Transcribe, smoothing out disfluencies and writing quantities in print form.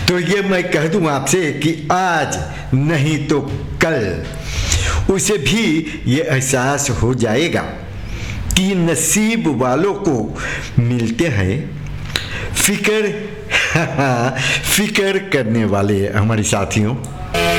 तो ये मैं कह दूं आपसे कि आज नहीं तो कल उसे भी ये एहसास हो जाएगा कि नसीब वालों को मिलते हैं फिक्र करने वाले हमारे साथियों।